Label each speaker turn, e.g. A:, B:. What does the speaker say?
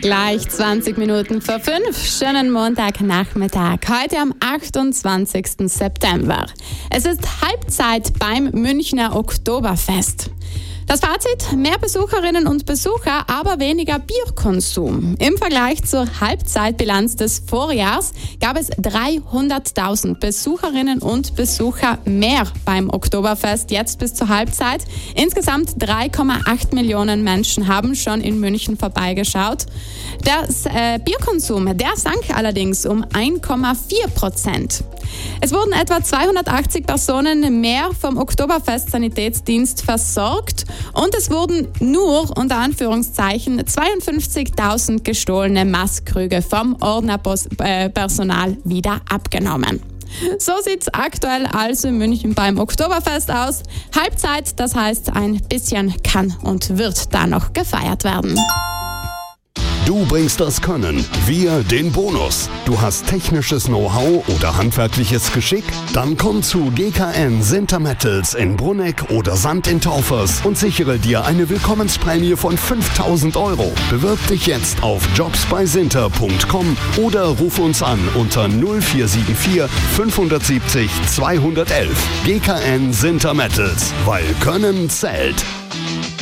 A: Gleich 20 Minuten vor 5. Schönen Montagnachmittag. Heute am 28. September. Es ist Halbzeit beim Münchner Oktoberfest. Das Fazit: mehr Besucherinnen und Besucher, aber weniger Bierkonsum. Im Vergleich zur Halbzeitbilanz des Vorjahrs gab es 300.000 Besucherinnen und Besucher mehr beim Oktoberfest, jetzt bis zur Halbzeit. Insgesamt 3,8 Millionen Menschen haben schon in München vorbeigeschaut. Der Bierkonsum, der sank allerdings um 1,4%. Es wurden etwa 280 Personen mehr vom Oktoberfest-Sanitätsdienst versorgt und es wurden nur, unter Anführungszeichen, 52.000 gestohlene Maßkrüge vom Ordnerpersonal wieder abgenommen. So sieht's aktuell also in München beim Oktoberfest aus. Halbzeit, das heißt, ein bisschen kann und wird da noch gefeiert werden.
B: Du bringst das Können, wir den Bonus. Du hast technisches Know-how oder handwerkliches Geschick? Dann komm zu GKN Sinter Metals in Brunegg oder Sand in Taufers und sichere dir eine Willkommensprämie von 5.000 €. Bewirb dich jetzt auf jobsbeisinter.com oder ruf uns an unter 0474 570 211. GKN Sinter Metals, weil Können zählt.